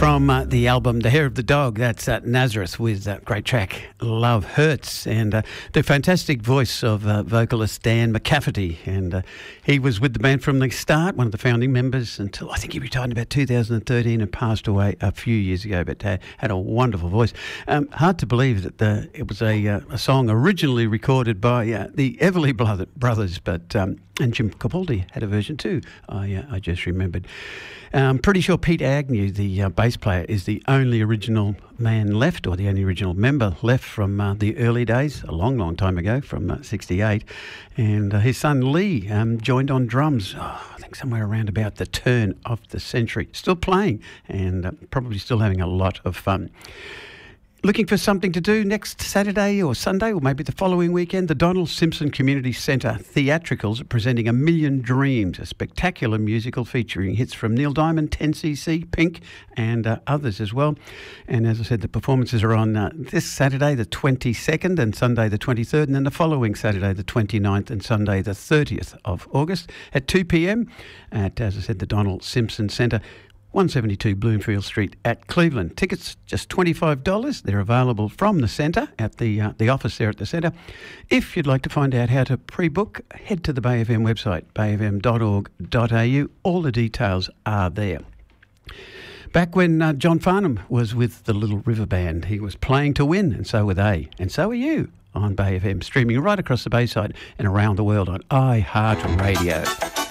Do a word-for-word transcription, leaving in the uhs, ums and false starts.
From uh, the album The Hair of the Dog, that's uh, Nazareth with that great track Love Hurts, and uh, the fantastic voice of uh, vocalist Dan McCafferty, and uh, he was with the band from the start, one of the founding members, until I think he retired in about two thousand thirteen and passed away a few years ago, but uh, had a wonderful voice. Um, hard to believe that the, it was a, uh, a song originally recorded by uh, the Everly brother, brothers, but um, and Jim Capaldi had a version too, I, uh, I just remembered. I'm pretty sure Pete Agnew, the uh, bass player, is the only original man left, or the only original member left from uh, the early days, a long, long time ago, from uh, sixty-eight. And uh, his son Lee um, joined on drums, oh, I think somewhere around about the turn of the century. Still playing and uh, probably still having a lot of fun. Looking for something to do next Saturday or Sunday, or maybe the following weekend? The Donald Simpson Community Centre Theatricals are presenting A Million Dreams, a spectacular musical featuring hits from Neil Diamond, ten C C, Pink, and uh, others as well. And as I said, the performances are on uh, this Saturday, the twenty-second, and Sunday, the twenty-third, and then the following Saturday, the twenty-ninth, and Sunday, the thirtieth of August at two p.m. at, as I said, the Donald Simpson Centre, one seventy-two Bloomfield Street at Cleveland. Tickets just twenty-five dollars. They're available from the centre, at the uh, the office there at the centre. If you'd like to find out how to pre-book, head to the Bay F M website, bay f m dot org dot a u. All the details are there. Back when uh, John Farnham was with the Little River Band, he was playing to win, and so were they, and so are you, on Bay F M, streaming right across the Bayside and around the world on iHeartRadio.